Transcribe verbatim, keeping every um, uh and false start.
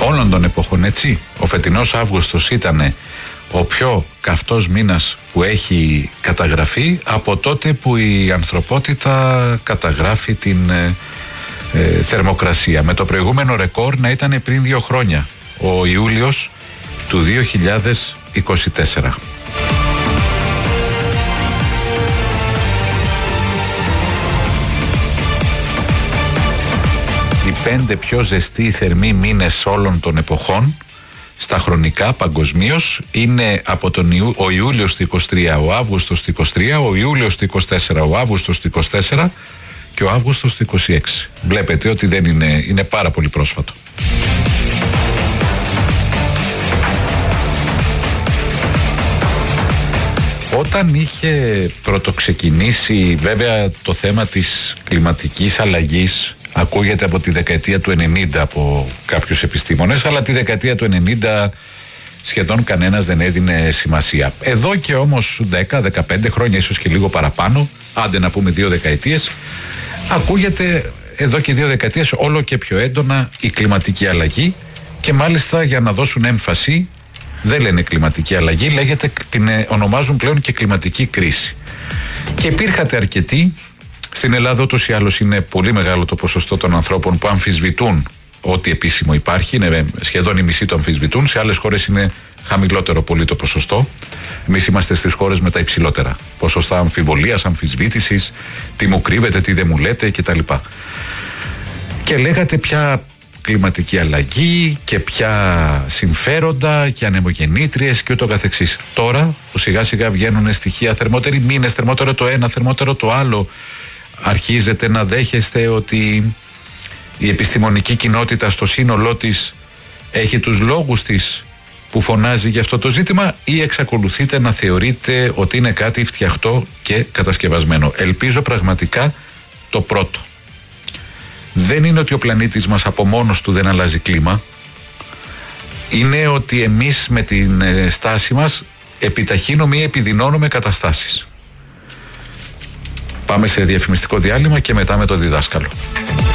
όλων των εποχών, έτσι. Ο φετινός Αύγουστος ήταν ο πιο καυτός μήνας που έχει καταγραφεί από τότε που η ανθρωπότητα καταγράφει την ε, ε, θερμοκρασία. Με το προηγούμενο ρεκόρ να ήταν πριν δύο χρόνια, ο Ιούλιος του δύο χιλιάδες είκοσι τέσσερα. Οι πέντε πιο ζεστοί θερμοί μήνες όλων των εποχών στα χρονικά παγκοσμίως είναι από τον Ιού, ο Ιούλιος του είκοσι τρία, ο Αύγουστος του είκοσι τρία, ο Ιούλιος του είκοσι τέσσερα, ο Αύγουστος του είκοσι τέσσερα και ο Αύγουστος του είκοσι έξι. Βλέπετε ότι δεν είναι, είναι πάρα πολύ πρόσφατο. Όταν είχε πρωτοξεκινήσει βέβαια το θέμα της κλιματικής αλλαγής, ακούγεται από τη δεκαετία του ενενήντα από κάποιους επιστήμονες, αλλά τη δεκαετία του ενενήντα σχεδόν κανένας δεν έδινε σημασία. Εδώ και όμως δέκα με δεκαπέντε χρόνια, ίσως και λίγο παραπάνω, άντε να πούμε δύο δεκαετίες, ακούγεται εδώ και δύο δεκαετίες όλο και πιο έντονα η κλιματική αλλαγή, και μάλιστα για να δώσουν έμφαση δεν λένε κλιματική αλλαγή, λέγεται, την ονομάζουν πλέον και κλιματική κρίση. Και υπήρχατε αρκετοί. Στην Ελλάδα ούτως ή άλλως είναι πολύ μεγάλο το ποσοστό των ανθρώπων που αμφισβητούν ό,τι επίσημο υπάρχει, είναι σχεδόν οι μισοί το αμφισβητούν, σε άλλες χώρες είναι χαμηλότερο πολύ το ποσοστό. Εμείς είμαστε στις χώρες με τα υψηλότερα ποσοστά αμφιβολίας, αμφισβήτησης, τι μου κρύβετε, τι δεν μου λέτε κτλ. Και λέγατε πια κλιματική αλλαγή και πια συμφέροντα και ανεμογεννήτριες και ούτω καθεξής. Τώρα που σιγά σιγά βγαίνουν στοιχεία, θερμότεροι μήνες, θερμότερο το ένα, θερμότερο το άλλο, αρχίζετε να δέχεστε ότι η επιστημονική κοινότητα στο σύνολό της έχει τους λόγους της που φωνάζει για αυτό το ζήτημα, ή εξακολουθείτε να θεωρείτε ότι είναι κάτι φτιαχτό και κατασκευασμένο? Ελπίζω πραγματικά το πρώτο. Δεν είναι ότι ο πλανήτης μας από μόνος του δεν αλλάζει κλίμα. Είναι ότι εμείς με την στάση μας επιταχύνουμε ή επιδεινώνουμε καταστάσεις. Πάμε σε διαφημιστικό διάλειμμα και μετά με το διδάσκαλο.